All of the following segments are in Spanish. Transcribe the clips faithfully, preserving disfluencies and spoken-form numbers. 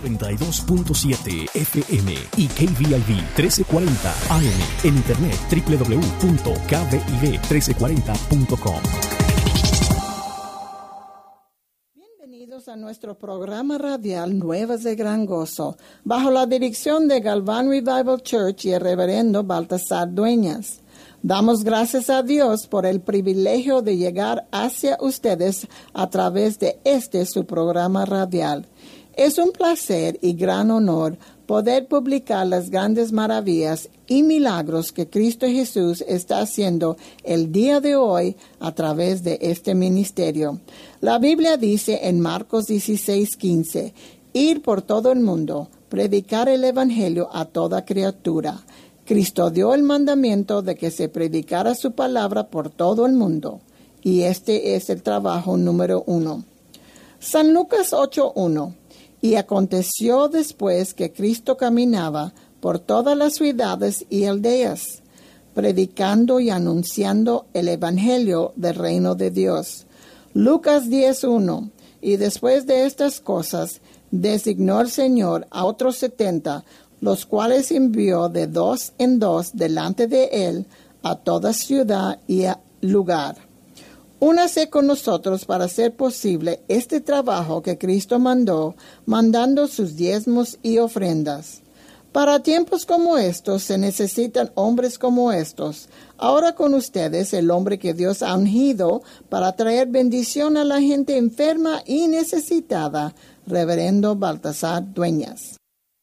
noventa y dos punto siete F M y K V I V trece cuarenta A M. En internet doble u doble u doble u punto k v i v trece cuarenta punto com. Bienvenidos a nuestro programa radial Nuevas de Gran Gozo, bajo la dirección de Galván Revival Church y el reverendo Baltasar Dueñas. Damos gracias a Dios por el privilegio de llegar hacia ustedes a través de este su programa radial. Es un placer y gran honor poder publicar las grandes maravillas y milagros que Cristo Jesús está haciendo el día de hoy a través de este ministerio. La Biblia dice en Marcos dieciséis quince, ir por todo el mundo, predicar el evangelio a toda criatura. Cristo dio el mandamiento de que se predicara su palabra por todo el mundo, y este es el trabajo número uno. San Lucas ocho uno. Y aconteció después que Cristo caminaba por todas las ciudades y aldeas, predicando y anunciando el evangelio del reino de Dios. Lucas diez uno. Y después de estas cosas, designó el Señor a otros setenta, los cuales envió de dos en dos delante de él a toda ciudad y a lugar. Únase con nosotros para hacer posible este trabajo que Cristo mandó, mandando sus diezmos y ofrendas. Para tiempos como estos se necesitan hombres como estos. Ahora con ustedes el hombre que Dios ha ungido para traer bendición a la gente enferma y necesitada, reverendo Baltasar Dueñas.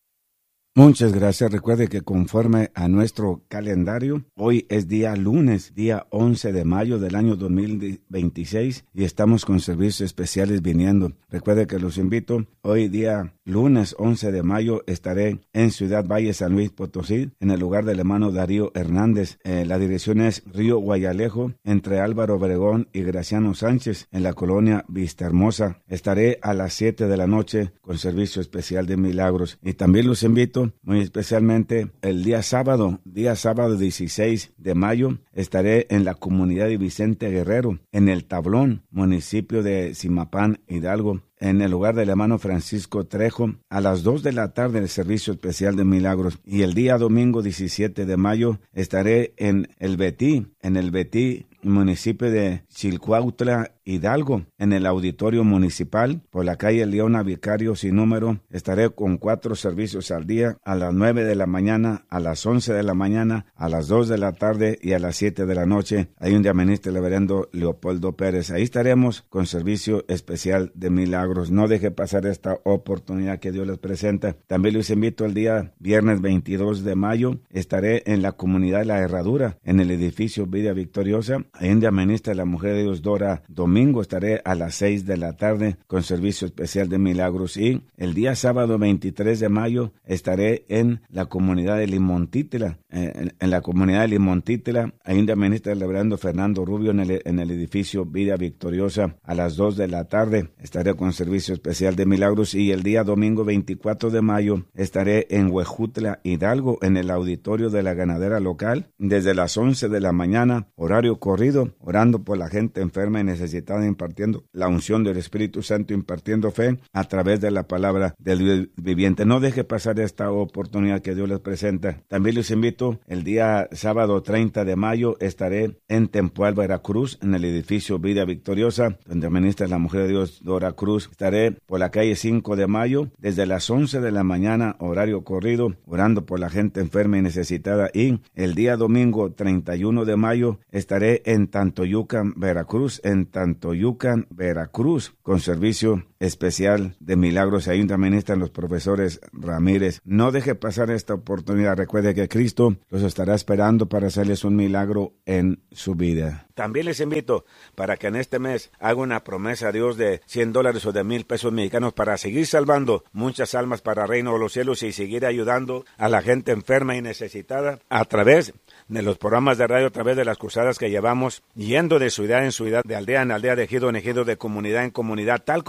Muchas gracias. Recuerde que conforme a nuestro calendario, hoy es día lunes, día once de mayo del año dos mil veintiséis, y estamos con servicios especiales viniendo. Recuerde que los invito, hoy día lunes once de mayo estaré en Ciudad Valle, San Luis Potosí, en el lugar del hermano Darío Hernández. Eh, la dirección es Río Guayalejo, entre Álvaro Obregón y Graciano Sánchez, en la colonia Vista Hermosa. Estaré a las siete de la noche con servicio especial de milagros. Y también los invito muy especialmente el día sábado, día sábado dieciséis de mayo, estaré en la comunidad de Vicente Guerrero, en el Tablón, municipio de Zimapán, Hidalgo, en el lugar del hermano Francisco Trejo, a las dos de la tarde el servicio especial de milagros. Y el día domingo diecisiete de mayo estaré en el Betí, en el Betí, municipio de Chilcuautla, Hidalgo, en el auditorio municipal, por la calle Leona Vicario sin número. Estaré con cuatro servicios al día, a las nueve de la mañana, a las once de la mañana, a las dos de la tarde y a las siete de la noche. Ahí donde administra el reverendo Leopoldo Pérez. Ahí estaremos con servicio especial de milagros. No deje pasar esta oportunidad que Dios les presenta. También los invito el día viernes veintidós de mayo. Estaré en la comunidad de La Herradura, en el edificio Vida Victoriosa. Ahí donde administra la mujer de Dios Dora Domingo. Estaré a las seis de la tarde con servicio especial de milagros. Y el día sábado veintitrés de mayo estaré en la comunidad de Limontítela, eh, en, en la comunidad de Limontítela. Ahí donde administra el reverendo Fernando Rubio en el, en el edificio Vida Victoriosa a las dos de la tarde. Estaré con servicio especial de milagros. Y el día domingo veinticuatro de mayo estaré en Huejutla, Hidalgo, en el auditorio de la ganadera local, desde las once de la mañana, horario corrido, orando por la gente enferma y necesitada, impartiendo la unción del Espíritu Santo, impartiendo fe a través de la palabra del Dios viviente. No deje pasar esta oportunidad que Dios les presenta. También les invito, el día sábado treinta de mayo estaré en Tempoal, Veracruz, en el edificio Vida Victoriosa, donde administra la mujer de Dios Dora Cruz. Estaré por la calle cinco de mayo, desde las once de la mañana, horario corrido, orando por la gente enferma y necesitada. Y el día domingo treinta y uno de mayo estaré en Tantoyucan, Veracruz, en Tantoyucan, Veracruz, con servicio especial de milagros. Ahí también están los profesores Ramírez. No deje pasar esta oportunidad. Recuerde que Cristo los estará esperando para hacerles un milagro en su vida. También les invito para que en este mes haga una promesa a Dios de cien dólares o de mil pesos mexicanos para seguir salvando muchas almas para el reino de los cielos y seguir ayudando a la gente enferma y necesitada a través de los programas de radio, a través de las cruzadas que llevamos, yendo de ciudad en ciudad, de aldea en aldea, de ejido en ejido, de comunidad en comunidad, tal como Cristo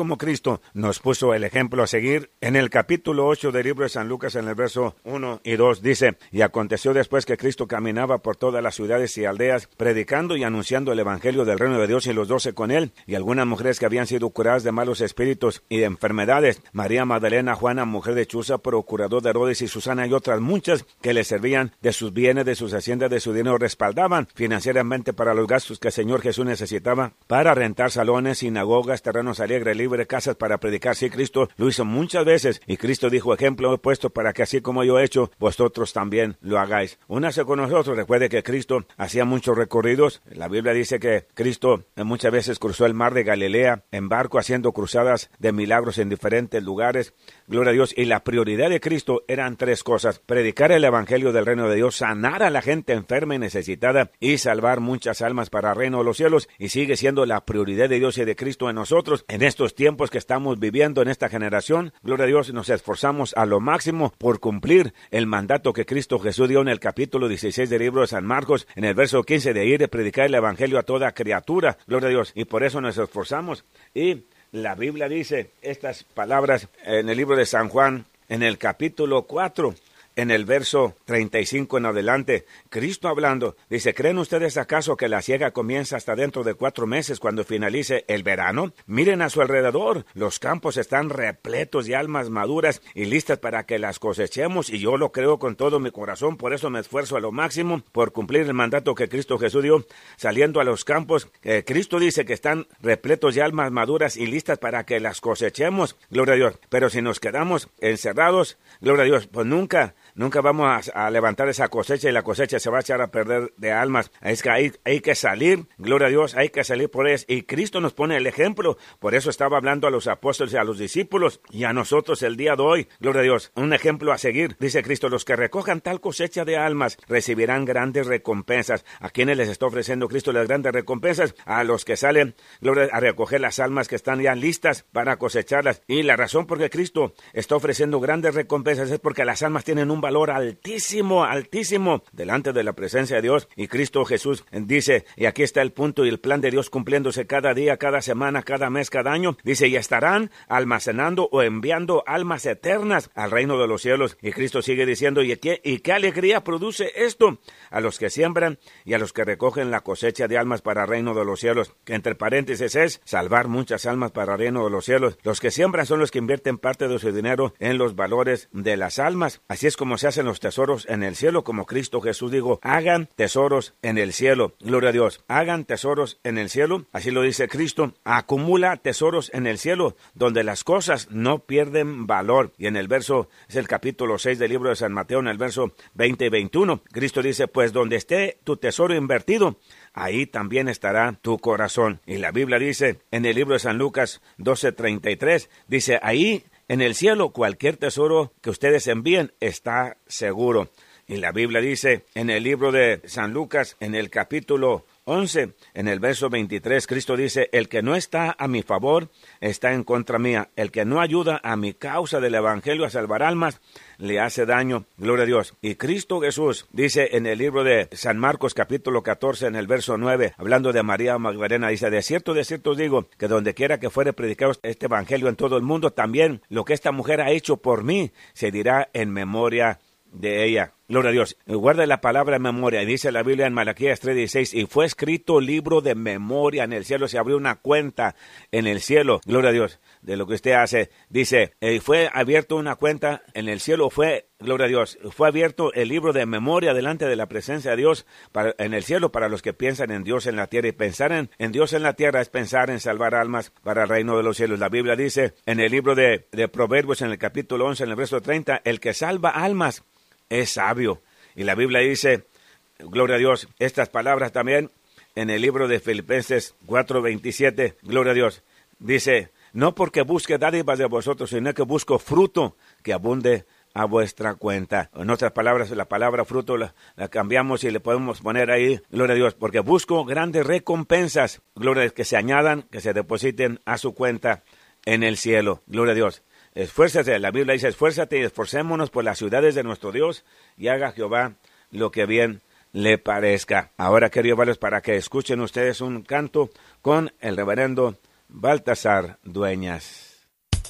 Cristo nos puso el ejemplo a seguir. En el capítulo ocho del libro de San Lucas, en el verso uno y dos, dice: y aconteció después que Cristo caminaba por todas las ciudades y aldeas, predicando y anunciando el evangelio del reino de Dios, y los doce con él, y algunas mujeres que habían sido curadas de malos espíritus y de enfermedades, María Magdalena, Juana, mujer de Chuza, procurador de Herodes, y Susana, y otras muchas que le servían de sus bienes, de sus haciendas, de su dinero, respaldaban financieramente para los gastos que el Señor Jesús necesitaba para rentar salones, sinagogas, terrenos al aire libre, casas para predicar. Sí, Cristo lo hizo muchas veces, y Cristo dijo: ejemplo he puesto para que así como yo he hecho, vosotros también lo hagáis. Únase con nosotros. Recuerde que Cristo hacía muchos recorridos. La Biblia dice que Cristo muchas veces cruzó el mar de Galilea en barco, haciendo cruzadas de milagros en diferentes lugares. Gloria a Dios. Y la prioridad de Cristo eran tres cosas: predicar el evangelio del reino de Dios, sanar a la gente enferma y necesitada, y salvar muchas almas para el reino de los cielos. Y sigue siendo la prioridad de Dios y de Cristo en nosotros en estos tiempos que estamos viviendo en esta generación. Gloria a Dios. Nos esforzamos a lo máximo por cumplir el mandato que Cristo Jesús dio en el capítulo dieciséis del libro de San Marcos, en el verso quince, de ir y predicar el evangelio a toda criatura. Gloria a Dios. Y por eso nos esforzamos. Y la Biblia dice estas palabras en el libro de San Juan, en el capítulo cuatro, en el verso treinta y cinco en adelante, Cristo hablando, dice: ¿creen ustedes acaso que la siega comienza hasta dentro de cuatro meses, cuando finalice el verano? Miren a su alrededor, los campos están repletos de almas maduras y listas para que las cosechemos, y yo lo creo con todo mi corazón. Por eso me esfuerzo a lo máximo por cumplir el mandato que Cristo Jesús dio, saliendo a los campos. Eh, Cristo dice que están repletos de almas maduras y listas para que las cosechemos, gloria a Dios. Pero si nos quedamos encerrados, gloria a Dios, pues nunca Nunca vamos a, a levantar esa cosecha, y la cosecha se va a echar a perder de almas. Es que hay, hay que salir, gloria a Dios, hay que salir por ellas. Y Cristo nos pone el ejemplo. Por eso estaba hablando a los apóstoles y a los discípulos, y a nosotros el día de hoy, gloria a Dios, un ejemplo a seguir. Dice Cristo: los que recojan tal cosecha de almas recibirán grandes recompensas. ¿A quiénes les está ofreciendo Cristo las grandes recompensas? A los que salen, gloria, a recoger las almas que están ya listas para cosecharlas. Y la razón por que Cristo está ofreciendo grandes recompensas es porque las almas tienen un valor altísimo, altísimo delante de la presencia de Dios. Y Cristo Jesús dice, y aquí está el punto y el plan de Dios cumpliéndose cada día, cada semana, cada mes, cada año, dice: y estarán almacenando o enviando almas eternas al reino de los cielos. Y Cristo sigue diciendo: ¿y qué, y qué alegría produce esto? A los que siembran y a los que recogen la cosecha de almas para el reino de los cielos, que entre paréntesis es salvar muchas almas para el reino de los cielos. Los que siembran son los que invierten parte de su dinero en los valores de las almas. Así es como se hacen los tesoros en el cielo, como Cristo Jesús dijo: hagan tesoros en el cielo. Gloria a Dios. Hagan tesoros en el cielo. Así lo dice Cristo. Acumula tesoros en el cielo, donde las cosas no pierden valor. Y en el verso, es el capítulo seis del libro de San Mateo, en el verso veinte y veintiuno, Cristo dice: pues donde esté tu tesoro invertido, ahí también estará tu corazón. Y la Biblia dice, en el libro de San Lucas doce treinta y tres, dice: ahí en el cielo cualquier tesoro que ustedes envíen está seguro. Y la Biblia dice en el libro de San Lucas, en el capítulo once, en el verso veintitrés, Cristo dice: el que no está a mi favor está en contra mía. El que no ayuda a mi causa del evangelio a salvar almas, le hace daño. Gloria a Dios. Y Cristo Jesús dice en el libro de San Marcos capítulo catorce, en el verso nueve, hablando de María Magdalena, dice: de cierto, de cierto os digo, que donde quiera que fuere predicado este evangelio en todo el mundo, también lo que esta mujer ha hecho por mí se dirá en memoria de ella. Gloria a Dios. Guarda la palabra en memoria. Dice la Biblia en Malaquías tres dieciséis: y fue escrito libro de memoria en el cielo. Se abrió una cuenta en el cielo. Gloria a Dios. De lo que usted hace. Dice, y fue abierto una cuenta en el cielo. Fue, gloria a Dios, fue abierto el libro de memoria delante de la presencia de Dios para, en el cielo, para los que piensan en Dios en la tierra. Y pensar en, en Dios en la tierra es pensar en salvar almas para el reino de los cielos. La Biblia dice en el libro de, de Proverbios, en el capítulo once, en el verso treinta, el que salva almas es sabio. Y la Biblia dice, gloria a Dios, estas palabras también en el libro de Filipenses cuatro veintisiete, gloria a Dios, dice: no porque busque dádivas de vosotros, sino que busco fruto que abunde a vuestra cuenta. En otras palabras, la palabra fruto la, la cambiamos y le podemos poner ahí, gloria a Dios, porque busco grandes recompensas, gloria a Dios, que se añadan, que se depositen a su cuenta en el cielo. Gloria a Dios. Esfuérzate, la Biblia dice: esfuérzate y esforcémonos por las ciudades de nuestro Dios, y haga Jehová lo que bien le parezca. Ahora quiero llevarlos para que escuchen ustedes un canto con el reverendo Baltasar Dueñas.